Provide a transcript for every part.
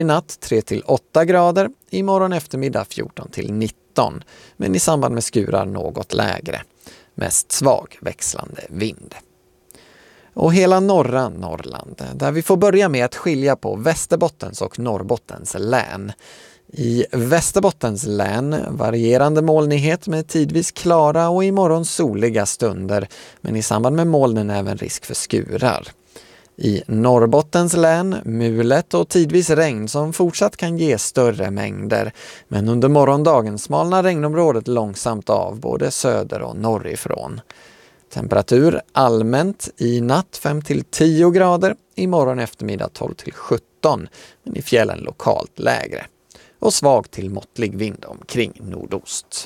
I natt 3-8 grader, imorgon eftermiddag 14-19, men i samband med skurar något lägre. Mest svag växlande vind. Och hela norra Norrland, där vi får börja med att skilja på Västerbottens och Norrbottens län. I Västerbottens län varierande molnighet med tidvis klara och imorgon soliga stunder, men i samband med molnen även risk för skurar. I Norrbottens län mulet och tidvis regn som fortsatt kan ge större mängder, men under morgondagen smalnar regnområdet långsamt av både söder och norrifrån. Temperatur allmänt i natt 5-10 grader, imorgon eftermiddag 12-17, men i fjällen lokalt lägre. Och svag till måttlig vind omkring nordost.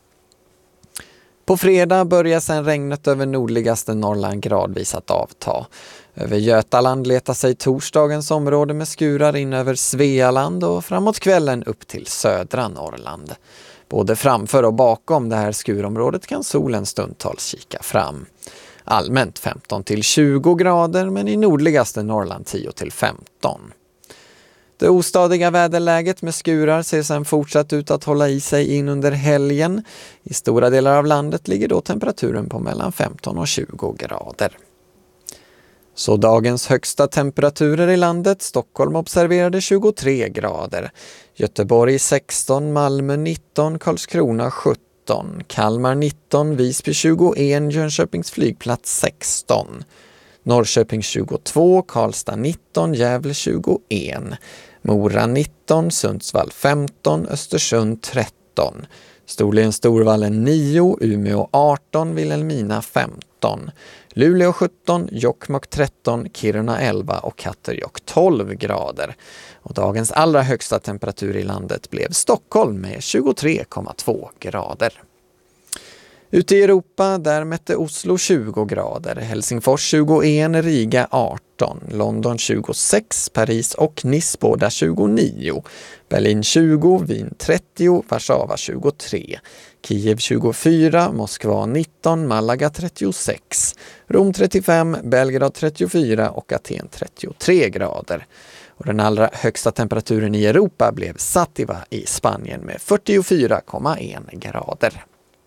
På fredag börjar sedan regnet över nordligaste Norrland gradvis att avta. Över Götaland letar sig torsdagens område med skurar in över Svealand och framåt kvällen upp till södra Norrland. Både framför och bakom det här skurområdet kan solen stundtals kika fram. Allmänt 15-20 grader, men i nordligaste Norrland 10-15. Det ostadiga väderläget med skurar ser sedan fortsatt ut att hålla i sig in under helgen. I stora delar av landet ligger då temperaturen på mellan 15 och 20 grader. Så dagens högsta temperaturer i landet: Stockholm observerade 23 grader, Göteborg 16, Malmö 19, Karlskrona 17, Kalmar 19, Visby 21, Jönköpings flygplats 16, Norrköping 22, Karlstad 19, Gävle 21, Mora 19, Sundsvall 15, Östersund 13, Storvallen 9, Umeå 18, Vilhelmina 15, Luleå 17, Jokkmokk 13, Kiruna 11 och Katterjåkk 12 grader. Och dagens allra högsta temperatur i landet blev Stockholm med 23,2 grader. Ute i Europa där mätte Oslo 20 grader, Helsingfors 21, Riga 18, London 26, Paris och Nice båda 29, Berlin 20, Wien 30, Warszawa 23, Kiev 24, Moskva 19, Malaga 36, Rom 35, Belgrad 34 och Aten 33 grader. Och den allra högsta temperaturen i Europa blev Sativa i Spanien med 44,1 grader.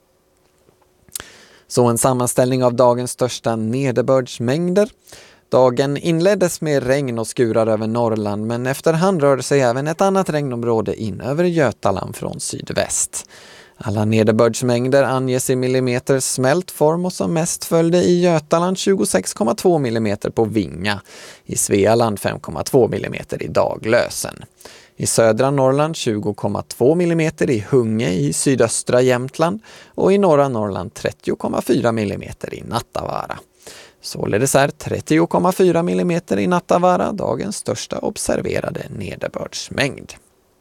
Så en sammanställning av dagens största nederbördsmängder. Dagen inleddes med regn och skurar över Norrland, men efterhand rörde sig även ett annat regnområde in över Götaland från sydväst. Alla nederbördsmängder anges i millimeter smält form och som mest följde i Götaland 26,2 millimeter på Vinga, i Svealand 5,2 millimeter i Daglösen. I södra Norrland 20,2 millimeter i Hunge i sydöstra Jämtland och i norra Norrland 30,4 millimeter i Nattavaara. Således är 30,4 millimeter i Nattavaara dagens största observerade nederbördsmängd.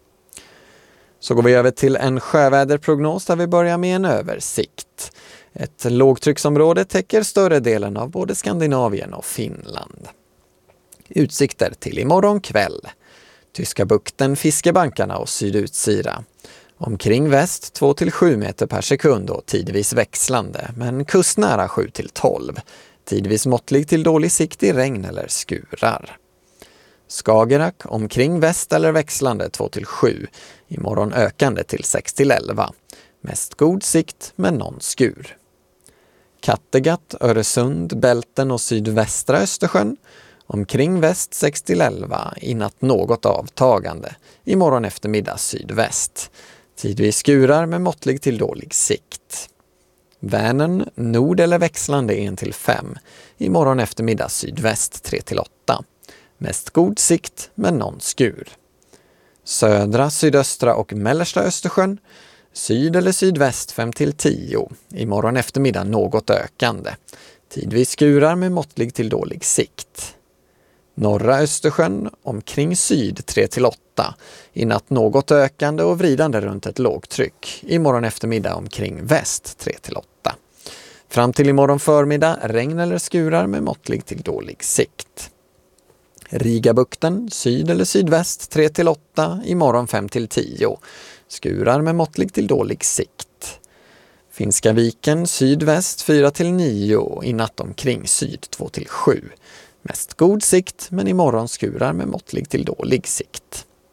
Så går vi över till en sjöväderprognos där vi börjar med en översikt. Ett lågtrycksområde täcker större delen av både Skandinavien och Finland. Utsikter till imorgon kväll. Tyska bukten, fiskebankarna och sydutsira. Omkring väst 2-7 meter per sekund och tidvis växlande, men kustnära 7-12. Tidvis måttlig till dålig sikt i regn eller skurar. Skagerrak omkring väst eller växlande 2-7. Imorgon ökande till 6-11. Mest god sikt med någon skur. Kattegatt, Öresund, Bälten och sydvästra Östersjön. Omkring väst 6-11, i natt något avtagande. Imorgon eftermiddag sydväst. Tidvis skurar med måttlig till dålig sikt. Vänern, nord eller växlande 1-5. Imorgon eftermiddag sydväst 3-8. Mest god sikt med någon skur. Södra, sydöstra och mellersta Östersjön. Syd eller sydväst 5-10. Imorgon eftermiddag något ökande. Tidvis skurar med måttlig till dålig sikt. Norra Östersjön omkring syd 3-8. I natt något ökande och vridande runt ett lågtryck. Imorgon eftermiddag omkring väst 3-8. Fram till imorgon förmiddag regn eller skurar med måttlig till dålig sikt. Rigabukten syd eller sydväst 3-8. Imorgon 5-10. Skurar med måttlig till dålig sikt. Finska viken sydväst 4-9. I natt omkring syd 2-7. Mest god sikt, men imorgon skurar med måttlig till dålig sikt.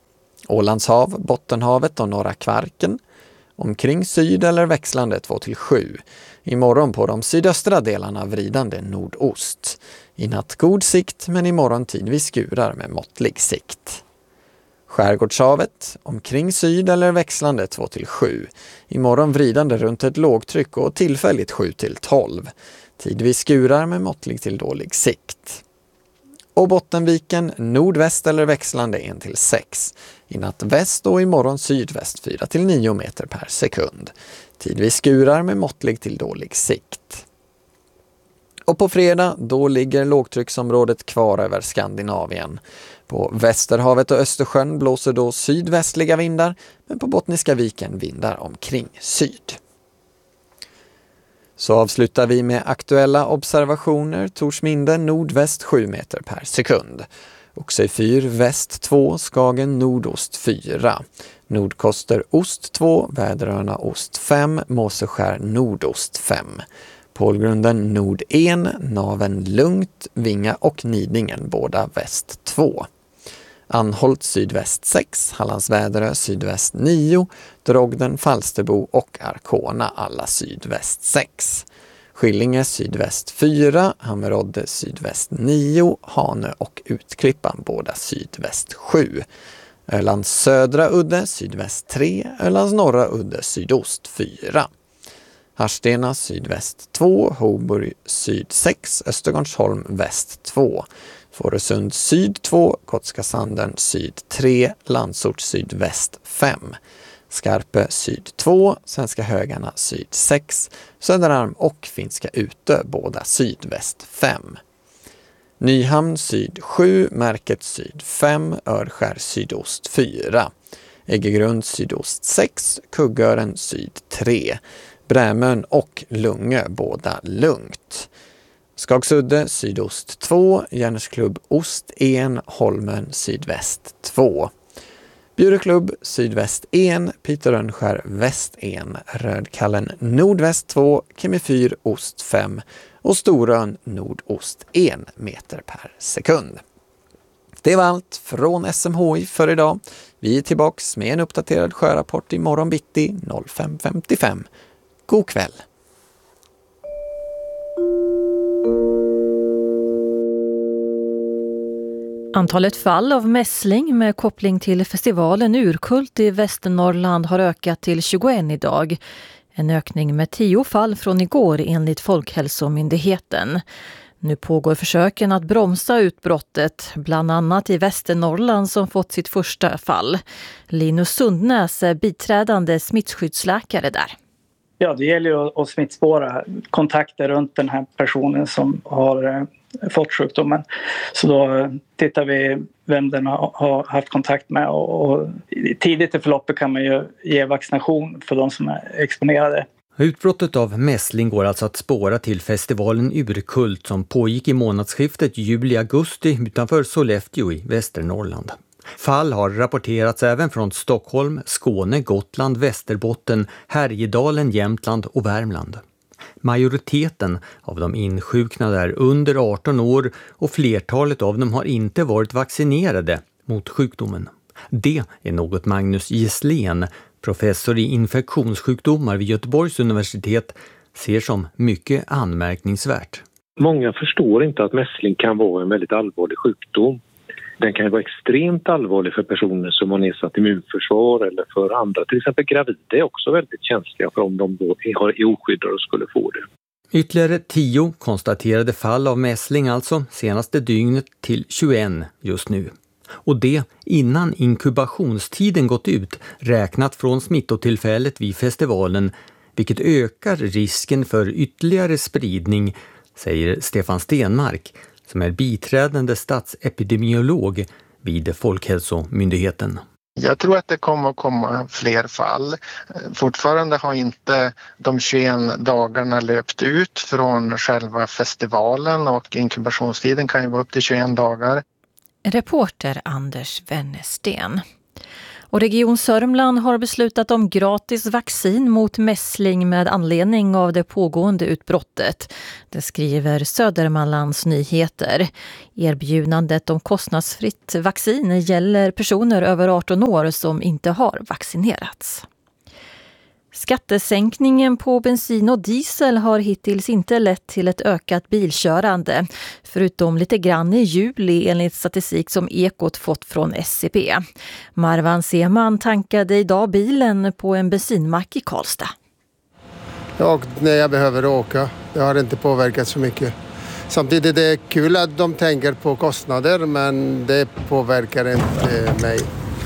Ålandshav, Bottenhavet och norra Kvarken. Omkring syd eller växlande 2-7. Imorgon på de sydöstra delarna vridande nordost. I natt god sikt men imorgon tidvis skurar med måttlig sikt. Skärgårdshavet, omkring syd eller växlande 2-7. Imorgon vridande runt ett lågtryck och tillfälligt 7-12. Tidvis skurar med måttlig till dålig sikt. Och Bottenviken, nordväst eller växlande 1-6. I natt väst och imorgon sydväst 4-9 meter per sekund. Tidvis skurar med måttlig till dålig sikt. Och på fredag då ligger lågtrycksområdet kvar över Skandinavien. På Västerhavet och Östersjön blåser då sydvästliga vindar, men på Bottniska viken vindar omkring syd. Så avslutar vi med aktuella observationer. Torsminde nordväst 7 meter per sekund. Oxö fyr väst 2, Skagen nordost 4. Nordkoster ost 2, Väderöarna ost 5, Måseskär nordost 5. Pålgrunden nord 1, Naven lugnt, Vinga och Nidingen båda väst 2. Anholt sydväst 6, Hallands Väderö sydväst 9, Drogden, Falsterbo och Arkona alla sydväst 6. Skillinge sydväst 4, Hammerodde sydväst 9, Hanö och Utklippan båda sydväst 7. Ölands södra udde sydväst 3, Ölands norra udde sydost 4. Harstena sydväst 2, Hoburg syd 6, Östergårdsholm väst 2. Fårösund syd 2, Gotska Sanden syd 3, Landsort sydväst 5. Skarpe syd 2, Svenska Högarna syd 6, Söderarm och Finska Utö båda sydväst 5. Nyhamn syd 7, Märket syd 5, Örskär sydost 4. Äggegrund sydost 6, Kuggören syd 3. Brämön och Lungö båda lugnt. Skagsudde sydost 2, Järnsklubb ost 1, Holmen sydväst 2. Bjureklubb sydväst 1, Piterönskär väst 1, Rödkallen nordväst 2, Kemifyr ost 5 och Storön nordost 1 meter per sekund. Det var allt från SMHI för idag. Vi är tillbaks med en uppdaterad sjörapport imorgon bitti 05.55. God kväll! Antalet fall av mässling med koppling till festivalen Urkult i Västernorrland har ökat till 21 idag. En ökning med 10 fall från igår enligt Folkhälsomyndigheten. Nu pågår försöken att bromsa utbrottet, bland annat i Västernorrland som fått sitt första fall. Linus Sundnäs är biträdande smittskyddsläkare där. Ja, det gäller ju att smittspåra kontakter runt den här personen som har fått sjukdomen. Så då tittar vi vem den har haft kontakt med och tidigt i förloppet kan man ju ge vaccination för de som är exponerade. Utbrottet av mässling går alltså att spåra till festivalen Urkult som pågick i månadsskiftet juli-augusti utanför Sollefteå i Västernorrland. Fall har rapporterats även från Stockholm, Skåne, Gotland, Västerbotten, Härjedalen, Jämtland och Värmland. Majoriteten av de insjuknade är under 18 år och flertalet av dem har inte varit vaccinerade mot sjukdomen. Det är något Magnus Gisslén, professor i infektionssjukdomar vid Göteborgs universitet, ser som mycket anmärkningsvärt. Många förstår inte att mässling kan vara en väldigt allvarlig sjukdom. Den kan vara extremt allvarlig för personer som har nedsatt immunförsvar eller för andra. Till exempel gravida är också väldigt känsliga för om de då är oskyddade och skulle få det. Ytterligare 10 konstaterade fall av mässling alltså senaste dygnet till 21 just nu. Och det innan inkubationstiden gått ut räknat från smittotillfället vid festivalen, vilket ökar risken för ytterligare spridning, säger Stefan Stenmark som är biträdande statsepidemiolog vid Folkhälsomyndigheten. Jag tror att det kommer att komma fler fall. Fortfarande har inte de 21 dagarna löpt ut från själva festivalen och inkubationstiden kan ju vara upp till 21 dagar. Reporter Anders Wennersten. Och Region Sörmland har beslutat om gratis vaccin mot mässling med anledning av det pågående utbrottet. Det skriver Södermanlands Nyheter. Erbjudandet om kostnadsfritt vaccin gäller personer över 18 år som inte har vaccinerats. Skattesänkningen på bensin och diesel har hittills inte lett till ett ökat bilkörande, förutom lite grann i juli enligt statistik som Ekot fått från SCB. Marwan Seman tankade idag bilen på en bensinmack i Karlstad. Ja, när jag behöver åka. Det har inte påverkat så mycket. Samtidigt är det kul att de tänker på kostnader, men det påverkar inte mig.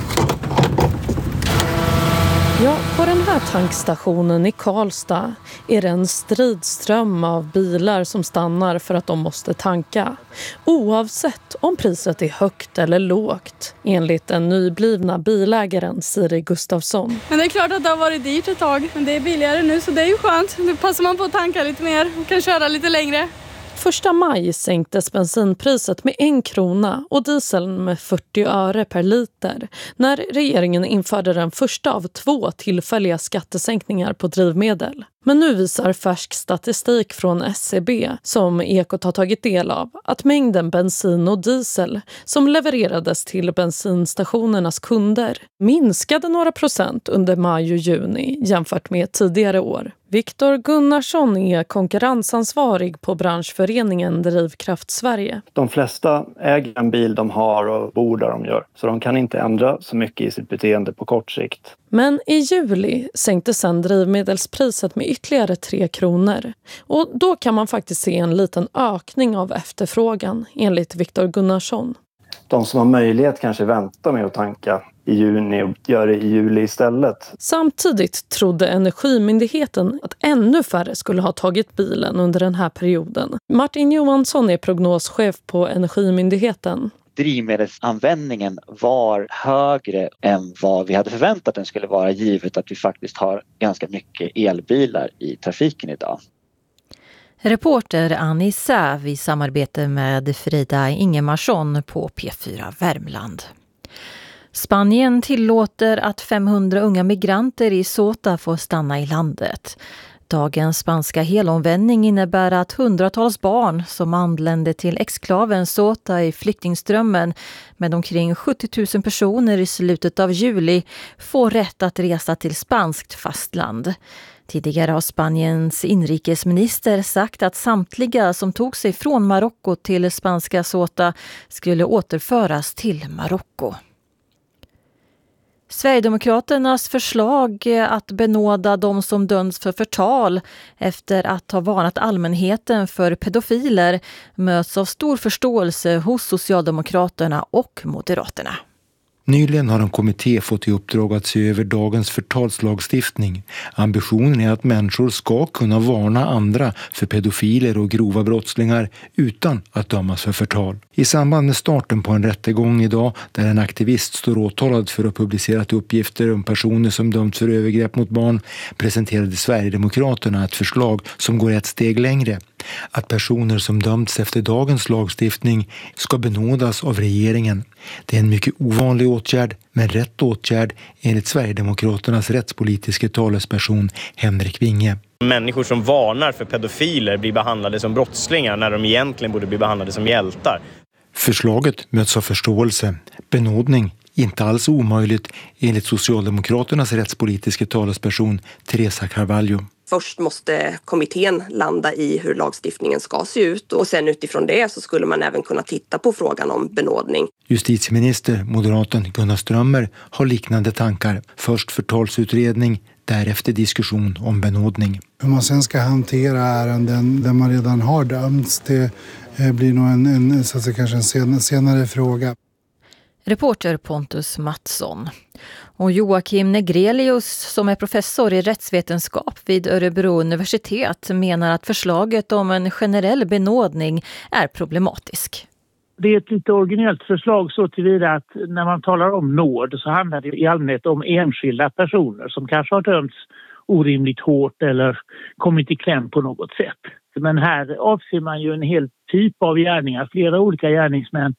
Ja, på den här tankstationen i Karlstad är det en stridström av bilar som stannar för att de måste tanka. Oavsett om priset är högt eller lågt, enligt den nyblivna bilägaren Siri Gustafsson. Men det är klart att det har varit dyrt ett tag, men det är billigare nu så det är ju skönt. Nu passar man på att tanka lite mer och kan köra lite längre. 1 maj sänktes bensinpriset med 1 krona och dieseln med 40 öre per liter när regeringen införde den första av 2 tillfälliga skattesänkningar på drivmedel. Men nu visar färsk statistik från SCB som Ekot har tagit del av att mängden bensin och diesel som levererades till bensinstationernas kunder minskade några procent under maj och juni jämfört med tidigare år. Viktor Gunnarsson är konkurrensansvarig på branschföreningen Drivkraft Sverige. De flesta äger en bil de har och bor där de gör, så de kan inte ändra så mycket i sitt beteende på kort sikt. Men i juli sänkte sedan drivmedelspriset med ytterligare 3 kronor. Och då kan man faktiskt se en liten ökning av efterfrågan, enligt Viktor Gunnarsson. De som har möjlighet kanske väntar med att tanka i juni och gör det i juli istället. Samtidigt trodde Energimyndigheten att ännu färre skulle ha tagit bilen under den här perioden. Martin Johansson är prognoschef på Energimyndigheten. Drivmedelsanvändningen var högre än vad vi hade förväntat den skulle vara, givet att vi faktiskt har ganska mycket elbilar i trafiken idag. Reporter Annie Säv i samarbete med Frida Ingemarsson på P4 Värmland. Spanien tillåter att 500 unga migranter i Ceuta får stanna i landet. Dagens spanska helomvändning innebär att hundratals barn som anlände till exklaven Ceuta i flyktingströmmen med omkring 70 000 personer i slutet av juli får rätt att resa till spanskt fastland. Tidigare har Spaniens inrikesminister sagt att samtliga som tog sig från Marocko till spanska Ceuta skulle återföras till Marocko. Sverigedemokraternas förslag att benåda de som döms för förtal efter att ha varnat allmänheten för pedofiler möts av stor förståelse hos Socialdemokraterna och Moderaterna. Nyligen har en kommitté fått i uppdrag att se över dagens förtalslagstiftning. Ambitionen är att människor ska kunna varna andra för pedofiler och grova brottslingar utan att dömas för förtal. I samband med starten på en rättegång idag där en aktivist står åtalad för att publicerat uppgifter om personer som dömts för övergrepp mot barn presenterade Sverigedemokraterna ett förslag som går ett steg längre. Att personer som dömts efter dagens lagstiftning ska benådas av regeringen. Det är en mycket ovanlig åtgärd, men rätt åtgärd enligt Sverigedemokraternas rättspolitiska talesperson Henrik Winge. Människor som varnar för pedofiler blir behandlade som brottslingar när de egentligen borde bli behandlade som hjältar. Förslaget möts av förståelse. Benådning inte alls omöjligt enligt Socialdemokraternas rättspolitiska talesperson Teresa Carvalho. Först måste kommittén landa i hur lagstiftningen ska se ut och sen utifrån det så skulle man även kunna titta på frågan om benådning. Justitieminister, moderaten Gunnar Strömmer, har liknande tankar. Först förtalsutredning, därefter diskussion om benådning. Hur man sen ska hantera ärenden där man redan har dömts, det blir nog så att säga, kanske en senare fråga. Reporter Pontus Mattsson. Och Joakim Negrelius, som är professor i rättsvetenskap vid Örebro universitet, menar att förslaget om en generell benådning är problematisk. Det är ett lite originellt förslag så tillvida att när man talar om nåd så handlar det i allmänhet om enskilda personer som kanske har dömts orimligt hårt eller kommit i kläm på något sätt. Men här avser man ju en hel typ av gärningar, flera olika gärningsmän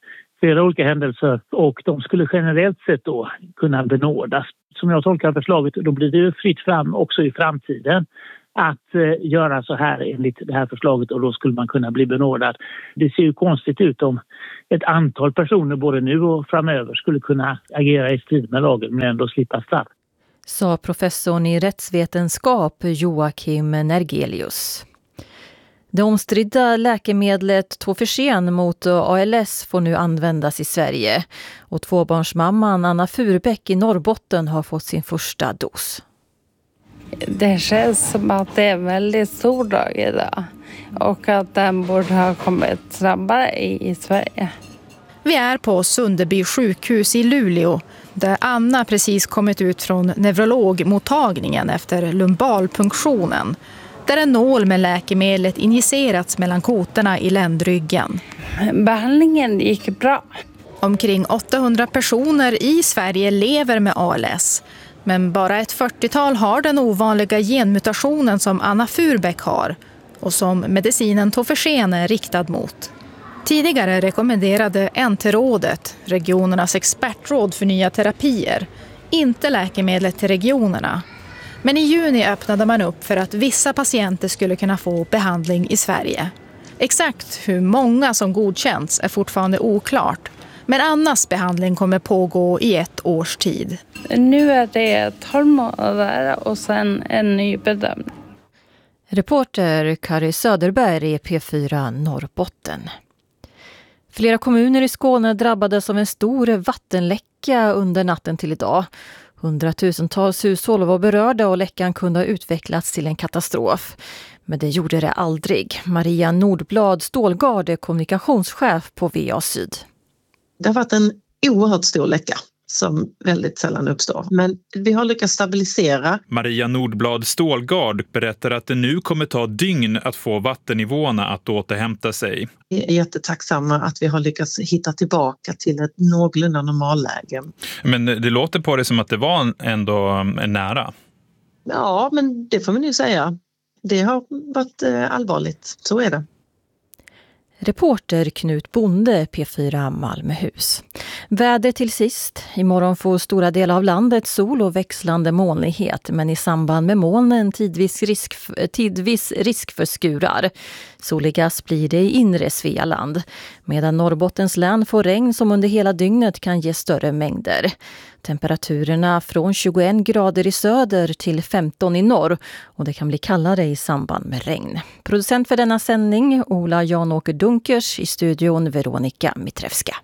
flera olika händelser och de skulle generellt sett då kunna benådas. Som jag tolkar förslaget, då blir det ju fritt fram också i framtiden att göra så här enligt det här förslaget och då skulle man kunna bli benådad. Det ser ju konstigt ut om ett antal personer både nu och framöver skulle kunna agera i strid med lagen men ändå slippa straff. Sa professorn i rättsvetenskap Joakim Nergelius. Det omstridda läkemedlet Tofersen mot ALS får nu användas i Sverige och tvåbarnsmamman Anna Furbäck i Norrbotten har fått sin första dos. Det känns som att det är en väldigt stor dag idag och att den borde ha kommit snabbare i Sverige. Vi är på Sunderby sjukhus i Luleå där Anna precis kommit ut från neurologmottagningen efter lumbalpunktionen. Där en nål med läkemedlet injicerats mellan kotorna i ländryggen. Behandlingen gick bra. Omkring 800 personer i Sverige lever med ALS. Men bara ett 40-tal har den ovanliga genmutationen som Anna Furbäck har och som medicinen Tofersen är riktad mot. Tidigare rekommenderade NT-rådet, regionernas expertråd för nya terapier, inte läkemedlet till regionerna. Men i juni öppnade man upp för att vissa patienter skulle kunna få behandling i Sverige. Exakt hur många som godkänts är fortfarande oklart. Men Annas behandling kommer pågå i 1 års tid. Nu är det 12 månader och sen en ny bedömning. Reporter Kari Söderberg i P4 Norrbotten. Flera kommuner i Skåne drabbades av en stor vattenläcka under natten till idag. 100-tusentals hushåll var berörda och läckan kunde ha utvecklats till en katastrof. Men det gjorde det aldrig. Maria Nordblad Stålgard är kommunikationschef på VA Syd. Det har varit en oerhört stor läcka som väldigt sällan uppstår. Men vi har lyckats stabilisera. Maria Nordblad Stålgard berättar att det nu kommer ta dygn att få vattennivåerna att återhämta sig. Vi är jättetacksamma att vi har lyckats hitta tillbaka till ett någorlunda normalläge. Men det låter på det som att det var ändå nära. Ja, men det får man ju säga. Det har varit allvarligt, så är det. Reporter Knut Bonde, P4 Malmöhus. Väder till sist. Imorgon får stora delar av landet sol och växlande molnighet, men i samband med molnen tidvis risk för skurar. Soligast blir det i inre Svealand, medan Norrbottens län får regn som under hela dygnet kan ge större mängder. Temperaturerna från 21 grader i söder till 15 i norr och det kan bli kallare i samband med regn. Producent för denna sändning Ola Jan-Åker Dunkers, i studion Veronika Mitrevska.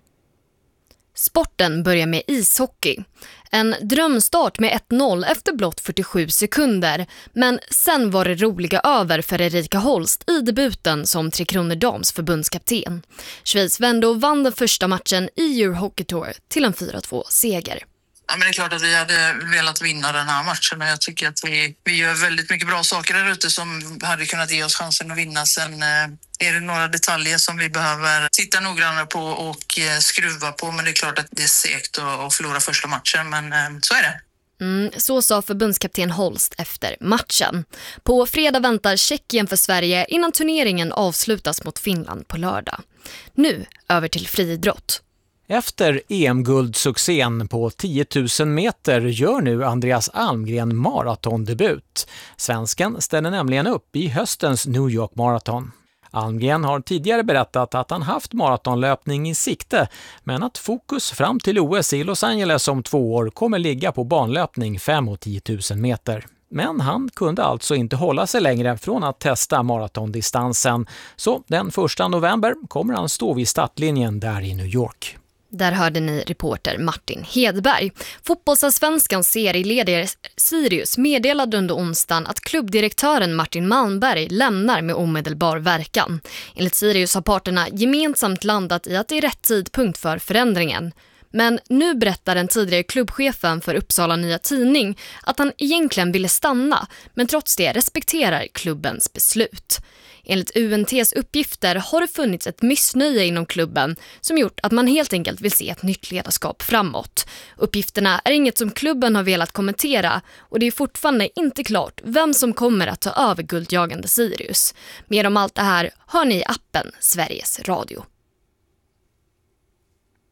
Sporten börjar med ishockey. En drömstart med 1-0 efter blott 47 sekunder. Men sen var det roliga över för Erika Holst i debuten som Tre Kronor Dams förbundskapten. Schweiz vände och vann den första matchen i Eurohockey Tour till en 4-2-seger. Ja, men det är klart att vi hade velat vinna den här matchen och jag tycker att vi gör väldigt mycket bra saker där ute som hade kunnat ge oss chansen att vinna. Sen är det några detaljer som vi behöver titta noggrannare på och skruva på, men det är klart att det är segt att förlora första matchen, men så är det. Så sa förbundskapten Holst efter matchen. På fredag väntar Tjeckien för Sverige innan turneringen avslutas mot Finland på lördag. Nu över till friidrott. Efter EM-guldsuccén på 10 000 meter gör nu Andreas Almgren maratondebut. Svensken ställer nämligen upp i höstens New York Marathon. Almgren har tidigare berättat att han haft maratonlöpning i sikte, men att fokus fram till OS i Los Angeles om 2 år kommer ligga på banlöpning 5 och 10 000 meter. Men han kunde alltså inte hålla sig längre från att testa maratondistansen. Så den 1 november kommer han stå vid startlinjen där i New York. Där hörde ni reporter Martin Hedberg. Fotbollsallsvenskans serieledare Sirius meddelade under onsdagen att klubbdirektören Martin Malmberg lämnar med omedelbar verkan. Enligt Sirius har parterna gemensamt landat i att det är rätt tidpunkt för förändringen. Men nu berättar den tidigare klubbchefen för Uppsala Nya Tidning att han egentligen ville stanna, men trots det respekterar klubbens beslut. Enligt UNTs uppgifter har det funnits ett missnöje inom klubben som gjort att man helt enkelt vill se ett nytt ledarskap framåt. Uppgifterna är inget som klubben har velat kommentera och det är fortfarande inte klart vem som kommer att ta över guldjagande Sirius. Mer om allt det här hör ni i appen Sveriges Radio.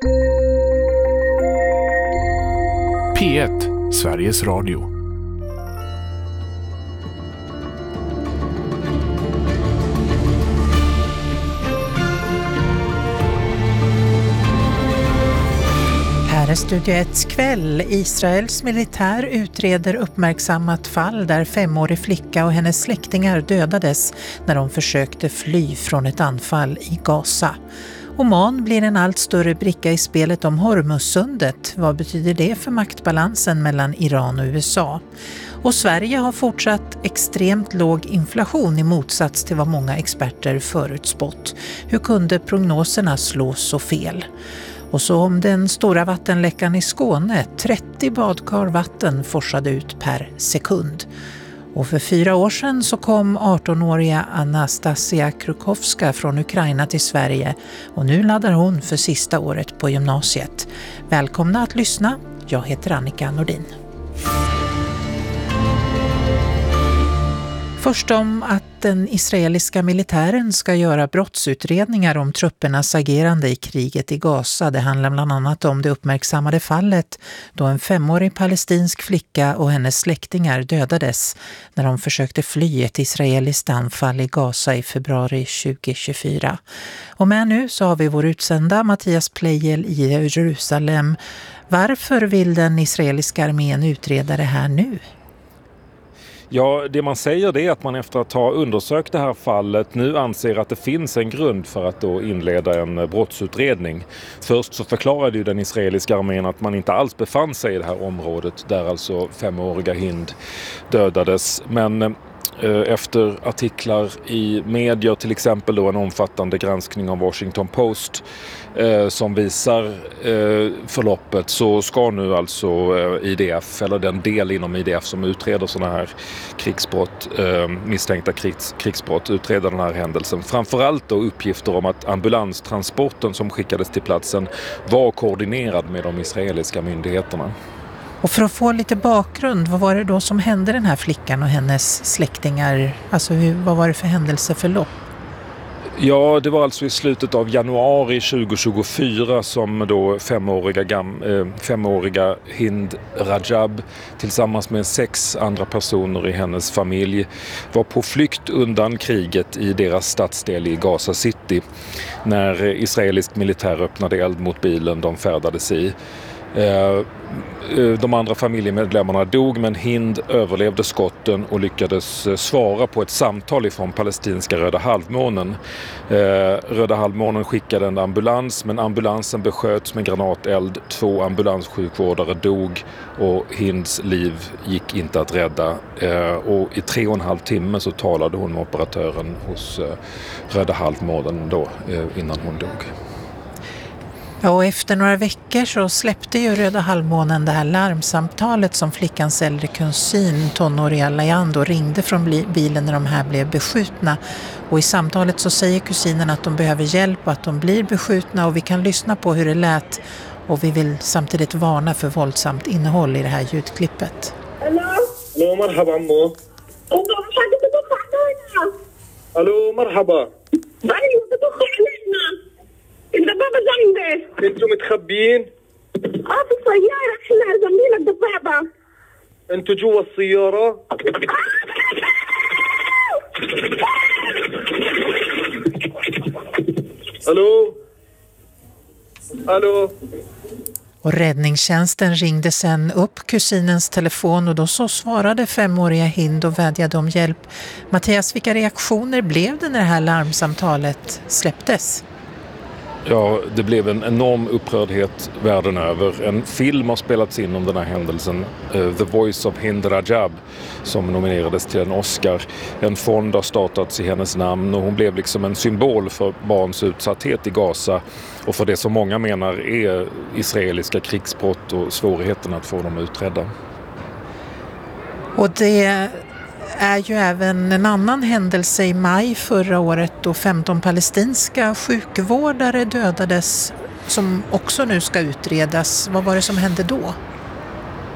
P1, Sveriges Radio. Här är Studio 1 kväll. Israels militär utreder uppmärksammat fall där 5-årig flicka och hennes släktingar dödades när de försökte fly från ett anfall i Gaza. Oman blir en allt större bricka i spelet om Hormuzsundet. Vad betyder det för maktbalansen mellan Iran och USA? Och Sverige har fortsatt extremt låg inflation i motsats till vad många experter förutspått. Hur kunde prognoserna slå så fel? Och så om den stora vattenläckan i Skåne, 30 badkar vatten forsade ut per sekund. Och för 4 år sedan så kom 18-åriga Anastasia Krukowska från Ukraina till Sverige och nu laddar hon för sista året på gymnasiet. Välkomna att lyssna, jag heter Annika Nordin. Först om att den israeliska militären ska göra brottsutredningar om truppernas agerande i kriget i Gaza. Det handlar bland annat om det uppmärksammade fallet då en 5-årig palestinsk flicka och hennes släktingar dödades när de försökte fly ett israeliskt anfall i Gaza i februari 2024. Och med nu så har vi vår utsända Mattias Pleijel i Jerusalem. Varför vill den israeliska armén utreda det här nu? Ja, det man säger det är att man efter att ha undersökt det här fallet nu anser att det finns en grund för att då inleda en brottsutredning. Först så förklarade ju den israeliska armén att man inte alls befann sig i det här området där alltså 5-åriga Hind dödades. Men efter artiklar i medier, till exempel då en omfattande granskning av Washington Post som visar förloppet, så ska nu alltså IDF, eller den del inom IDF som utreder sådana här krigsbrott, misstänkta krigsbrott, utreda den här händelsen. Framförallt då uppgifter om att ambulanstransporten som skickades till platsen var koordinerad med de israeliska myndigheterna. Och för att få lite bakgrund, vad var det då som hände den här flickan och hennes släktingar? Alltså vad var det för händelseförlopp? Ja, det var alltså i slutet av januari 2024 som då 5-åriga Hind Rajab tillsammans med 6 andra personer i hennes familj var på flykt undan kriget i deras stadsdel i Gaza City när israelisk militär öppnade eld mot bilen de färdades i. De andra familjemedlemmarna dog, men Hind överlevde skotten och lyckades svara på ett samtal ifrån palestinska Röda halvmånen. Röda halvmånen skickade en ambulans, men ambulansen besköts med granateld. 2 ambulanssjukvårdare dog och Hinds liv gick inte att rädda. Och i 3,5 timmar så talade hon med operatören hos Röda halvmånen då, innan hon dog. Ja, och efter några veckor så släppte ju Röda halvmånen det här larmsamtalet som flickans äldre kusin, tonåriga Layando, ringde från bilen när de här blev beskjutna. Och i samtalet så säger kusinen att de behöver hjälp och att de blir beskjutna, och vi kan lyssna på hur det lät. Och vi vill samtidigt varna för våldsamt innehåll i det här ljudklippet. Hallå, marhaba ammo. Hallå, marhaba. الدبابة جنبي. انتوا متخبيين؟ في السيارة، احنا جنبينا الدبابة. انتوا جوا السيارة؟ الو؟ الو؟ Och räddningstjänsten ringde sen upp kusinens telefon och då så svarade 5-åriga Hind och vädjade om hjälp. Mattias, vilka reaktioner blev det när det här larmsamtalet släpptes? Ja, det blev en enorm upprördhet världen över. En film har spelats in om den här händelsen, The Voice of Hind Rajab, som nominerades till en Oscar. En fond har startats i hennes namn och hon blev liksom en symbol för barns utsatthet i Gaza och för det som många menar är israeliska krigsbrott och svårigheten att få dem utredda. Och det är ju även en annan händelse i maj förra året då 15 palestinska sjukvårdare dödades som också nu ska utredas. Vad var det som hände då?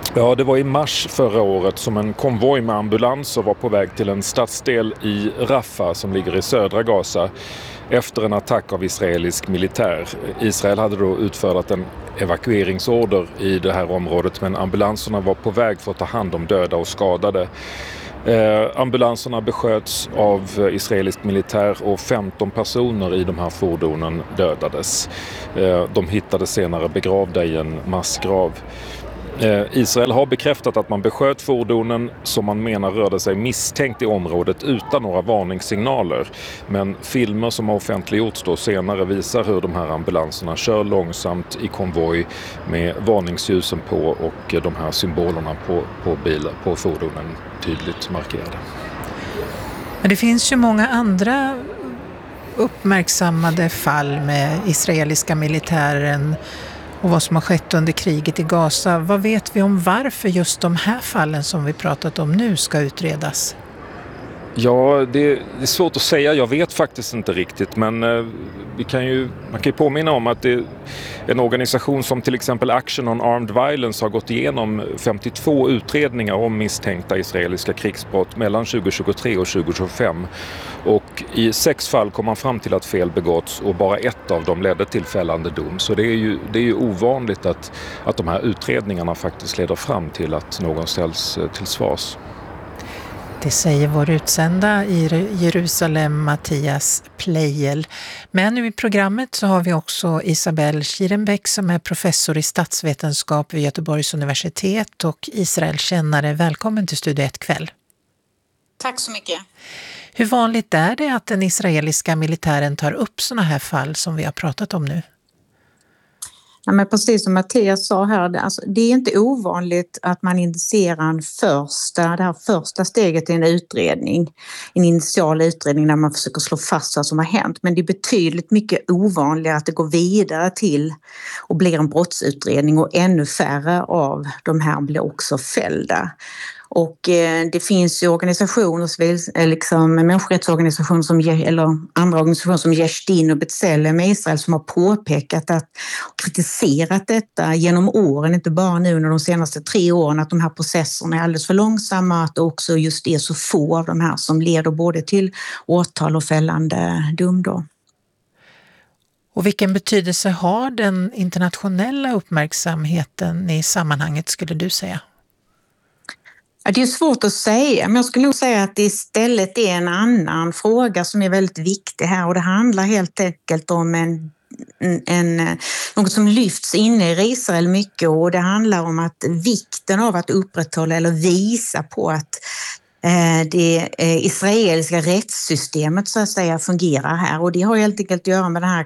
Ja, det var i mars förra året som en konvoj med ambulanser var på väg till en stadsdel i Rafah som ligger i södra Gaza efter en attack av israelisk militär. Israel hade då utfärdat en evakueringsorder i det här området, men ambulanserna var på väg för att ta hand om döda och skadade. Ambulanserna besköts av israelisk militär och 15 personer i de här fordonen dödades. De hittades senare begravda i en massgrav. Israel har bekräftat att man besköt fordonen som man menar rörde sig misstänkt i området utan några varningssignaler. Men filmer som har offentliggjorts då senare visar hur de här ambulanserna kör långsamt i konvoj med varningsljusen på och de här symbolerna på fordonen tydligt markerade. Men det finns ju många andra uppmärksammade fall med israeliska militären och vad som har skett under kriget i Gaza. Vad vet vi om varför just de här fallen som vi pratat om nu ska utredas? Ja, det är svårt att säga. Jag vet faktiskt inte riktigt, men man kan ju påminna om att en organisation som till exempel Action on Armed Violence har gått igenom 52 utredningar om misstänkta israeliska krigsbrott mellan 2023 och 2025. Och i 6 fall kom man fram till att fel begåtts och bara ett av dem ledde till fällande dom. Så det är ju ovanligt att de här utredningarna faktiskt leder fram till att någon ställs till svars. Det säger vår utsända i Jerusalem, Mattias Pleijel. Men nu i programmet så har vi också Isabelle Schierenbeck som är professor i statsvetenskap vid Göteborgs universitet och Israelkännare. Välkommen till Studio 1 kväll. Tack så mycket. Hur vanligt är det att den israeliska militären tar upp såna här fall som vi har pratat om nu? Ja, men precis som Mattias sa här, det är inte ovanligt att man initierar det här första steget i en utredning, en initial utredning där man försöker slå fast vad som har hänt. Men det är betydligt mycket ovanligare att det går vidare till och blir en brottsutredning och ännu färre av de här blir också fällda. Och det finns ju organisationer, liksom människorättsorganisationer eller andra organisationer som Yesh Din och B'Tselem i Israel som har påpekat och kritiserat detta genom åren, inte bara nu under de senaste 3 åren, att de här processerna är alldeles för långsamma, att det också just är så få av de här som leder både till åtal och fällande dom då. Och vilken betydelse har den internationella uppmärksamheten i sammanhanget, skulle du säga? Ja, det är svårt att säga, men jag skulle nog säga att det istället är en annan fråga som är väldigt viktig här, och det handlar helt enkelt om något som lyfts inne i Israel mycket, och det handlar om att vikten av att upprätthålla eller visa på att det israeliska rättssystemet så att säga fungerar här, och det har helt enkelt att göra med den här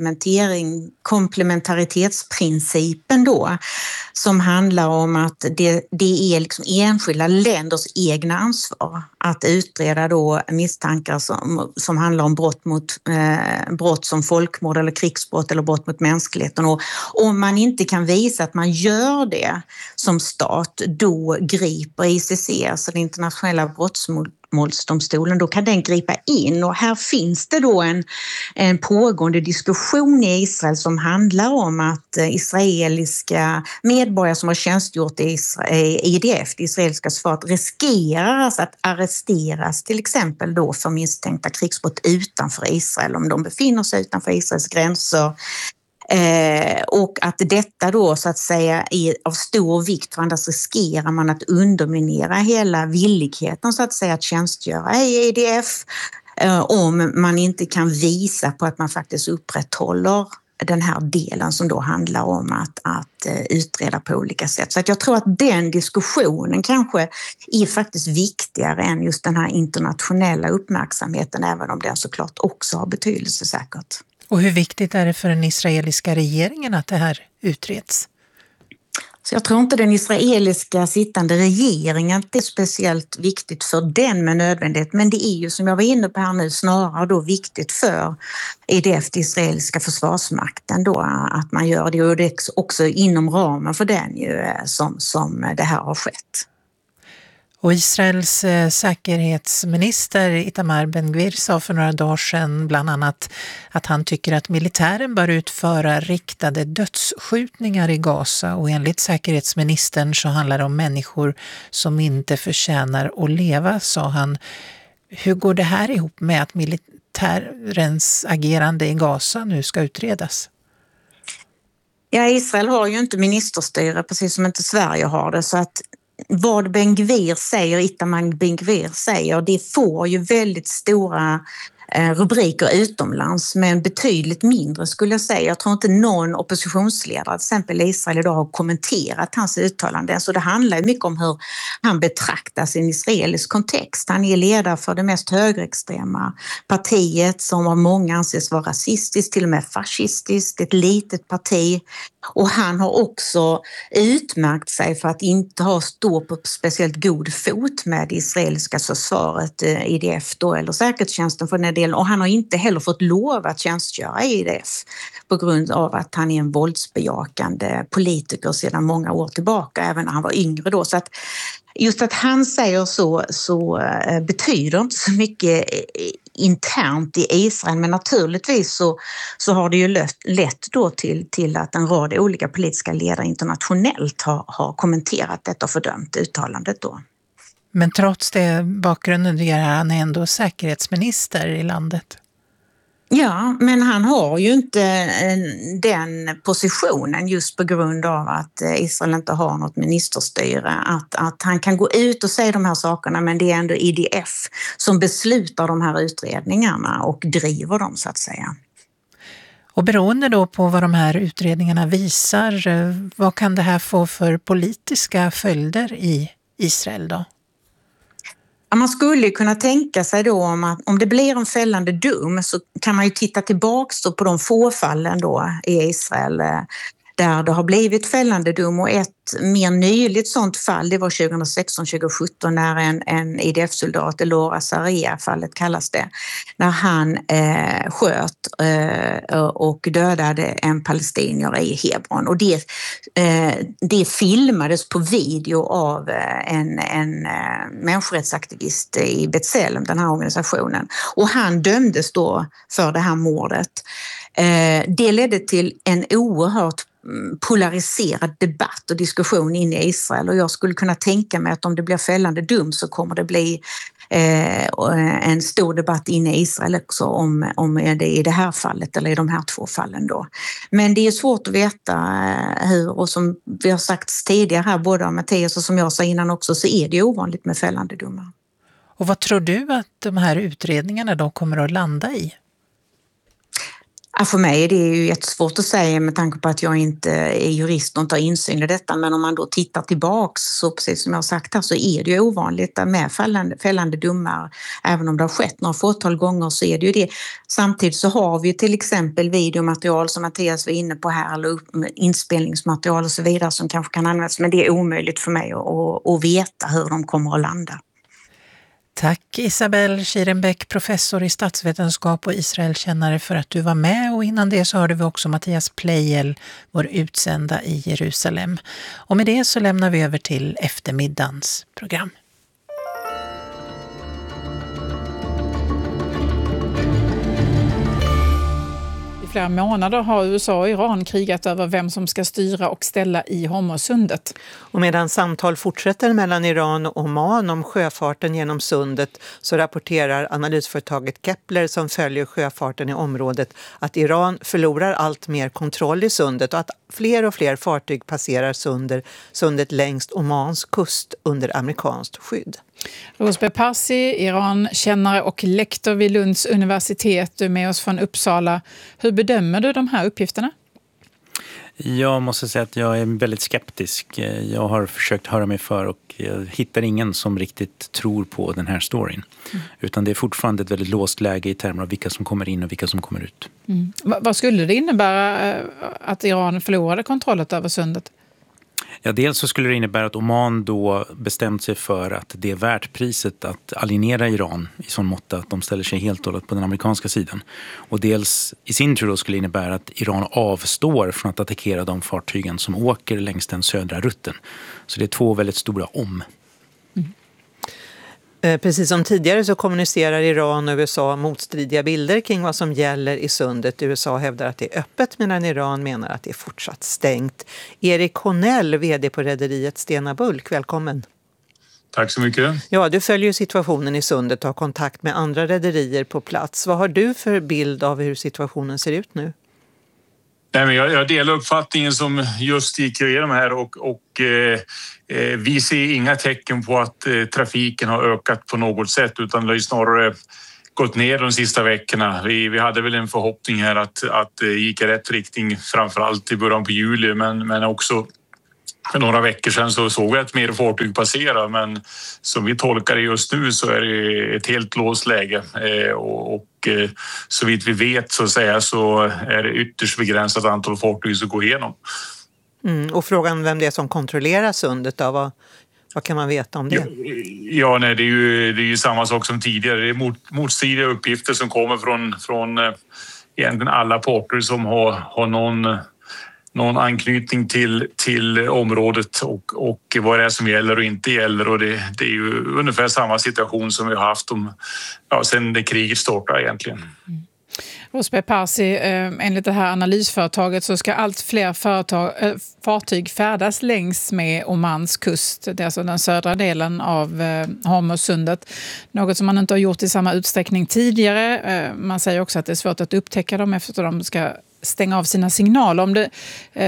komplementaritetsprincipen då, som handlar om att det är liksom enskilda länders egna ansvar att utreda då misstankar som handlar om brott som folkmord eller krigsbrott eller brott mot mänskligheten, och om man inte kan visa att man gör det som stat, då griper ICC, alltså den internationella brottmålsdomstolen, då kan den gripa in, och här finns det då en pågående diskussion i Israel som handlar om att israeliska medborgare som har tjänstgjort i IDF, det israeliska försvaret, riskerar alltså att arresteras till exempel då för misstänkta krigsbrott utanför Israel om de befinner sig utanför Israels gränser. Och att detta då så att säga är av stor vikt, för annars riskerar man att underminera hela villigheten så att säga att tjänstgöra i IDF om man inte kan visa på att man faktiskt upprätthåller den här delen som då handlar om att utreda på olika sätt. Så att jag tror att den diskussionen kanske är faktiskt viktigare än just den här internationella uppmärksamheten, även om den såklart också har betydelse säkert. Och hur viktigt är det för den israeliska regeringen att det här utreds? Så jag tror inte den israeliska sittande regeringen är speciellt viktigt för den med nödvändighet, men det är ju som jag var inne på här nu snarare då viktigt för IDF, den israeliska försvarsmakten då, att man gör det, och det är också inom ramen för den ju som det här har skett. Och Israels säkerhetsminister Itamar Ben-Gvir sa för några dagar sedan bland annat att han tycker att militären bör utföra riktade dödsskjutningar i Gaza, och enligt säkerhetsministern så handlar det om människor som inte förtjänar att leva, sa han. Hur går det här ihop med att militärens agerande i Gaza nu ska utredas? Ja, Israel har ju inte ministerstyre, precis som inte Sverige har det, så att vad Ben-Gvir säger, Itamar Ben-Gvir säger, det får ju väldigt stora rubriker utomlands, men betydligt mindre skulle jag säga. Jag tror inte någon oppositionsledare, till exempel Israel idag, har kommenterat hans uttalanden. Så det handlar ju mycket om hur han betraktas i en israelisk kontext. Han är ledare för det mest högerextrema partiet som av många anses vara rasistiskt, till och med fascistiskt, ett litet parti. Och han har också utmärkt sig för att inte stå på speciellt god fot med det israeliska försvaret, IDF då, eller säkerhetstjänsten för den delen. Och han har inte heller fått lov att tjänstgöra i IDF på grund av att han är en våldsbejakande politiker sedan många år tillbaka, även när han var yngre då. Så att just att han säger så betyder inte så mycket internt i Israel, men naturligtvis så har det ju lett då till att en rad olika politiska ledare internationellt har kommenterat detta och fördömt uttalandet då. Men trots det bakgrunden är han ändå säkerhetsminister i landet. Ja, men han har ju inte den positionen just på grund av att Israel inte har något ministerstyre. Att han kan gå ut och säga de här sakerna, men det är ändå IDF som beslutar de här utredningarna och driver dem så att säga. Och beroende då på vad de här utredningarna visar, vad kan det här få för politiska följder i Israel då? Man skulle kunna tänka sig då om det blir en fällande dom, så kan man ju titta tillbaks då på de få fallen då i Israel där det har blivit fällande dom, och ett mer nyligt sånt fall, det var 2016-2017 när en IDF-soldat, Elora Saria-fallet kallas det, när han sköt och dödade en palestinier i Hebron, och det filmades på video av en människorättsaktivist i B'Tselem, den här organisationen, och han dömdes då för det här mordet. Det ledde till en oerhört polariserad debatt och diskussion inne i Israel, och jag skulle kunna tänka mig att om det blir fällande dom så kommer det bli en stor debatt inne i Israel också om är det i det här fallet eller i de här två fallen då. Men det är svårt att veta hur, och som vi har sagt tidigare här, både av Mattias och som jag sa innan också, så är det ovanligt med fällande domar. Och vad tror du att de här utredningarna då kommer att landa i? Ja, för mig är det ju jättesvårt att säga med tanke på att jag inte är jurist och inte har insyn i detta. Men om man då tittar tillbaks, så precis som jag har sagt här, så är det ju ovanligt med fällande domar. Även om det har skett några fåtal gånger så är det ju det. Samtidigt så har vi ju till exempel videomaterial som Mattias var inne på här, eller inspelningsmaterial och så vidare som kanske kan användas. Men det är omöjligt för mig att veta hur de kommer att landa. Tack Isabel Schierenbeck, professor i statsvetenskap och Israelkännare, för att du var med, och innan det så hörde vi också Mattias Pleijel, vår utsända i Jerusalem. Och med det så lämnar vi över till eftermiddagens program. I flera månader har USA och Iran krigat över vem som ska styra och ställa i Hormuzsundet. Och medan samtal fortsätter mellan Iran och Oman om sjöfarten genom sundet, så rapporterar analysföretaget Kepler, som följer sjöfarten i området, att Iran förlorar allt mer kontroll i sundet och att fler och fler fartyg passerar sundet längs Omans kust under amerikanskt skydd. Rosberg Parsi, Iran-kännare och lektor vid Lunds universitet, du är med oss från Uppsala. Hur bedömer du de här uppgifterna? Jag måste säga att jag är väldigt skeptisk. Jag har försökt höra mig för och jag hittar ingen som riktigt tror på den här storyn. Utan det är fortfarande ett väldigt låst läge i termer av vilka som kommer in och vilka som kommer ut. Vad skulle det innebära att Iran förlorade kontrollen över sundet? Ja, dels så skulle det innebära att Oman då bestämt sig för att det är värt priset att alienera Iran i sån mått att de ställer sig helt och hållet på den amerikanska sidan. Och dels i sin tur då skulle innebära att Iran avstår från att attackera de fartygen som åker längs den södra rutten. Så det är två väldigt stora om. Precis som tidigare så kommunicerar Iran och USA motstridiga bilder kring vad som gäller i sundet. USA hävdar att det är öppet medan Iran menar att det är fortsatt stängt. Erik Honell, vd på rederiet Stena Bulk, välkommen. Tack så mycket. Ja, du följer situationen i sundet och har kontakt med andra rederier på plats. Vad har du för bild av hur situationen ser ut nu? Nej, men jag delar uppfattningen som just gick igenom här och vi ser inga tecken på att trafiken har ökat på något sätt, utan det har snarare gått ner de sista veckorna. Vi hade väl en förhoppning här att det gick i rätt riktning, framförallt i början på juli, men också för några veckor sedan så såg vi att mer fartyg passerar, men som vi tolkar det just nu så är det ett helt låst läge och så vitt vi vet så är det ytterst begränsat antal fartyg som går igenom. Och frågan vem det är som kontrollerar sundet då, vad kan man veta om det? Ja, nej, det är ju samma sak som tidigare. Det är motstridiga uppgifter som kommer från egentligen alla parter som har någon anknytning till området och vad det är som gäller och inte gäller. Och det är ju ungefär samma situation som vi har haft sedan det kriget startade egentligen. Rosberg Parsi, enligt det här analysföretaget så ska allt fler fartyg färdas längs med Omans kust. Det är alltså den södra delen av Hormuzsundet. Något som man inte har gjort i samma utsträckning tidigare. Man säger också att det är svårt att upptäcka dem efter att de ska stänga av sina signaler. Om det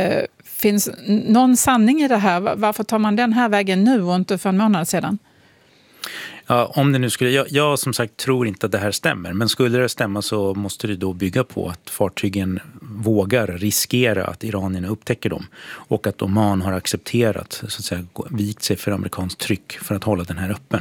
finns någon sanning i det här, varför tar man den här vägen nu och inte för en månad sedan? Ja, om det nu skulle, jag som sagt tror inte att det här stämmer, men skulle det stämma så måste det då bygga på att fartygen vågar riskera att iranierna upptäcker dem och att Oman har accepterat, så att säga, vikt sig för amerikanskt tryck för att hålla den här öppen.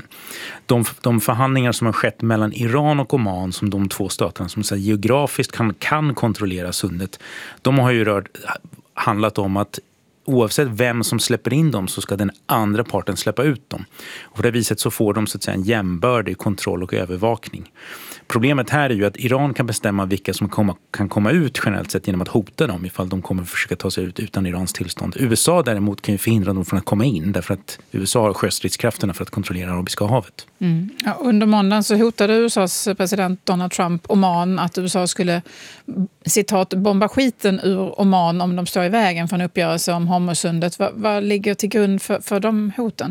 De förhandlingar som har skett mellan Iran och Oman, som de två staterna som så här, geografiskt kan kontrollera sundet, de har ju handlat om att oavsett vem som släpper in dem så ska den andra parten släppa ut dem. Och på det viset så får de så att säga en jämbördig kontroll och övervakning. Problemet här är ju att Iran kan bestämma vilka som kan komma ut generellt sett genom att hota dem ifall de kommer försöka ta sig ut utan Irans tillstånd. USA däremot kan ju förhindra dem från att komma in därför att USA har sjöstridskrafterna för att kontrollera Arabiska havet. Ja, under måndagen så hotade USAs president Donald Trump Oman att USA skulle citat bomba skiten ur Oman om de står i vägen för en uppgörelse om Hormuzsundet. Vad ligger till grund för de hoten?